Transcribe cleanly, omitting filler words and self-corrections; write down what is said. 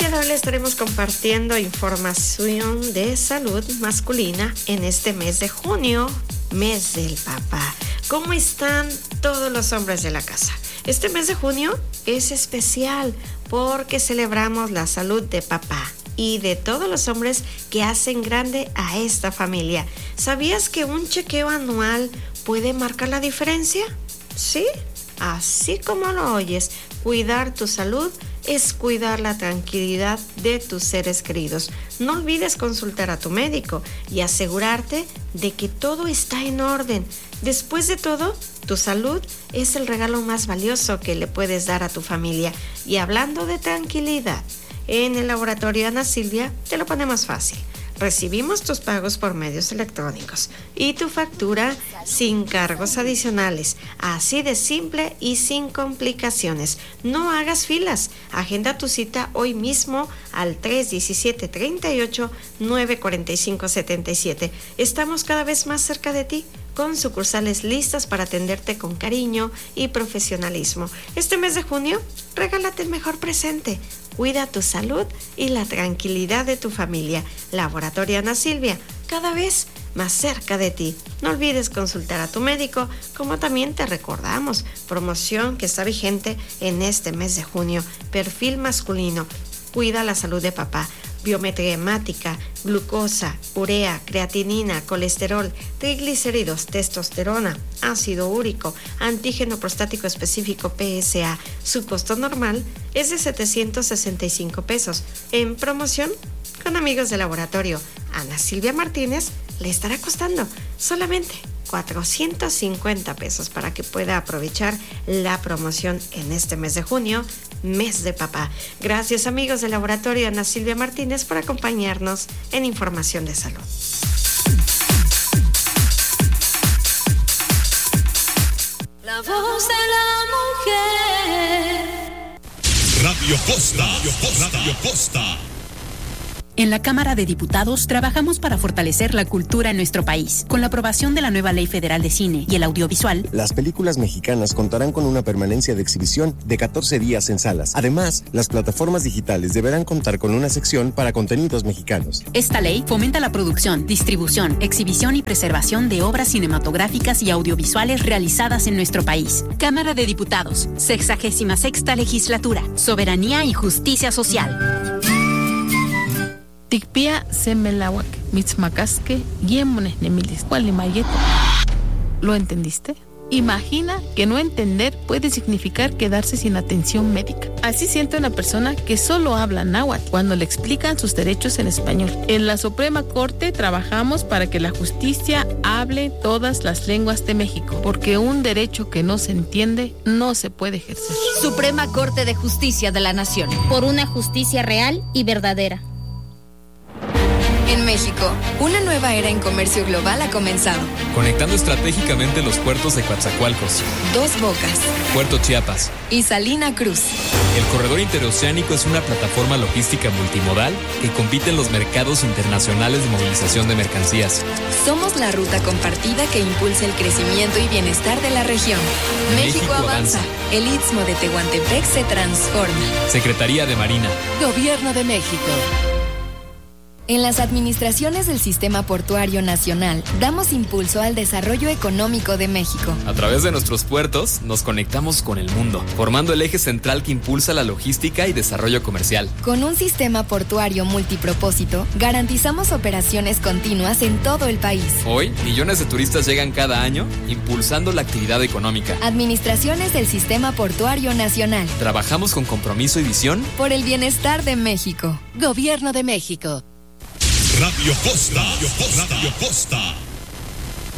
de hoy estaremos compartiendo información de salud masculina en este mes de junio, mes del papá. ¿Cómo están todos los hombres de la casa? Este mes de junio es especial porque celebramos la salud de papá y de todos los hombres que hacen grande a esta familia. ¿Sabías que un chequeo anual puede marcar la diferencia? ¿Sí? Así como lo oyes, cuidar tu salud es cuidar la tranquilidad de tus seres queridos. No olvides consultar a tu médico y asegurarte de que todo está en orden. Después de todo, tu salud es el regalo más valioso que le puedes dar a tu familia. Y hablando de tranquilidad, en el laboratorio Ana Silvia te lo ponemos fácil. Recibimos tus pagos por medios electrónicos y tu factura sin cargos adicionales. Así de simple y sin complicaciones. No hagas filas. Agenda tu cita hoy mismo al 317-38-945-77. Estamos cada vez más cerca de ti, con sucursales listas para atenderte con cariño y profesionalismo. Este mes de junio, regálate el mejor presente. Cuida tu salud y la tranquilidad de tu familia. Laboratorio Ana Silvia, cada vez más cerca de ti. No olvides consultar a tu médico, como también te recordamos, promoción que está vigente en este mes de junio. Perfil masculino, cuida la salud de papá. Biometría hemática, glucosa, urea, creatinina, colesterol, triglicéridos, testosterona, ácido úrico, antígeno prostático específico PSA. Su costo normal es de 765 pesos. En promoción, con amigos del laboratorio Ana Silvia Martínez, le estará costando solamente 450 pesos para que pueda aprovechar la promoción en este mes de junio, mes de papá. Gracias, amigos del laboratorio Ana Silvia Martínez, por acompañarnos en información de salud. La voz de la mujer. Radio Costa. Radio Costa. En la Cámara de Diputados trabajamos para fortalecer la cultura en nuestro país. Con la aprobación de la nueva Ley Federal de Cine y el Audiovisual, las películas mexicanas contarán con una permanencia de exhibición de 14 días en salas. Además, las plataformas digitales deberán contar con una sección para contenidos mexicanos. Esta ley fomenta la producción, distribución, exhibición y preservación de obras cinematográficas y audiovisuales realizadas en nuestro país. Cámara de Diputados, 66ª Legislatura, Soberanía y Justicia Social. Tikpia semelawak, mitzmacasque, yemones nemilis, gualimayeto. ¿Lo entendiste? Imagina que no entender puede significar quedarse sin atención médica. Así siente una persona que solo habla náhuatl cuando le explican sus derechos en español. En la Suprema Corte trabajamos para que la justicia hable todas las lenguas de México, porque un derecho que no se entiende no se puede ejercer. Suprema Corte de Justicia de la Nación. Por una justicia real y verdadera. En México, una nueva era en comercio global ha comenzado. Conectando estratégicamente los puertos de Coatzacoalcos, Dos Bocas, Puerto Chiapas y Salina Cruz. El corredor interoceánico es una plataforma logística multimodal que compite en los mercados internacionales de movilización de mercancías. Somos la ruta compartida que impulsa el crecimiento y bienestar de la región. México avanza. El Istmo de Tehuantepec se transforma. Secretaría de Marina. Gobierno de México. En las administraciones del Sistema Portuario Nacional, damos impulso al desarrollo económico de México. A través de nuestros puertos, nos conectamos con el mundo, formando el eje central que impulsa la logística y desarrollo comercial. Con un sistema portuario multipropósito, garantizamos operaciones continuas en todo el país. Hoy, millones de turistas llegan cada año, impulsando la actividad económica. Administraciones del Sistema Portuario Nacional. Trabajamos con compromiso y visión por el bienestar de México. Gobierno de México. Radio Costa. Radio Costa.